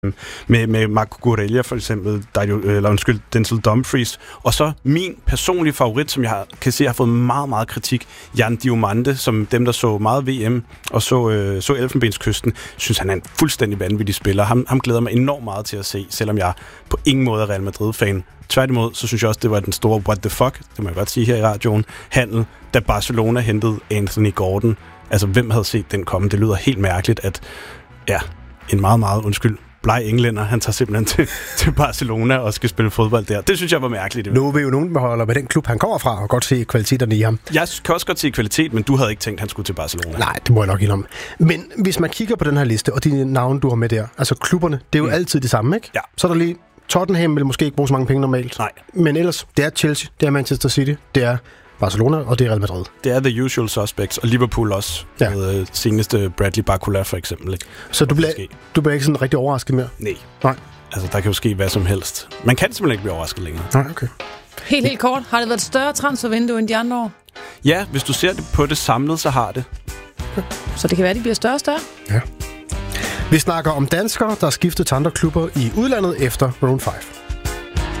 med Marco Corella for eksempel, Denzel Dumfries, og så min personlige favorit, som jeg kan se har fået meget, meget kritik, Jan Diomande, som dem, der så meget VM og så Elfenbenskysten, synes han er en fuldstændig vanvittig spiller. Ham glæder mig enormt meget til at se, selvom jeg på ingen måde er Real Madrid-fan. Tværtimod, så synes jeg også, det var den store what the fuck, det må jeg godt sige her i radioen, handel, da Barcelona hentede Anthony Gordon. Altså, hvem havde set den komme? Det lyder helt mærkeligt, at en meget, meget, bleg englænder, han tager simpelthen til Barcelona og skal spille fodbold der. Det synes jeg var mærkeligt. Nu vil jo nogen beholde med den klub, han kommer fra, og godt se kvaliteterne i ham. Jeg kan også godt se kvalitet, men du havde ikke tænkt, at han skulle til Barcelona. Nej, det må jeg nok indrømme. Men hvis man kigger på den her liste, og de navne, du har med der, altså klubberne, det er jo altid det samme, ikke? Ja. Så er der lige Tottenham, vil måske ikke bruge så mange penge normalt. Nej. Men ellers, det er Chelsea, det er Manchester City, det er Barcelona, og det er Real Madrid. Det er the usual suspects, og Liverpool også, med seneste Bradley Barcola for eksempel. Ikke? Så du bliver ikke sådan rigtig overrasket mere? Nej. Altså, der kan jo ske hvad som helst. Man kan simpelthen ikke blive overrasket længere. Nej, okay. Helt kort. Har det været et større transfervindue end de andre år? Ja, hvis du ser det på det samlet, så har det. Okay. Så det kan være, at de bliver større og større? Ja. Vi snakker om danskere, der har skiftet til andre klubber i udlandet efter Maroon 5.